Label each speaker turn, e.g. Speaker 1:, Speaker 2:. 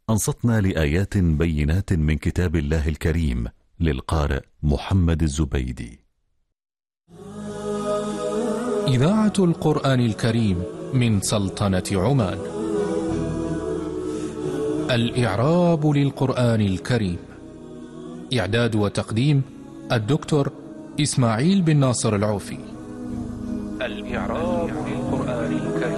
Speaker 1: أنصتنا لآيات بينات من كتاب الله الكريم للقارئ محمد الزبيدي.
Speaker 2: إذاعة القرآن الكريم من سلطنة عمان. الإعراب للقرآن الكريم. إعداد وتقديم الدكتور إسماعيل بن ناصر العوفي. الإعراب للقرآن الكريم.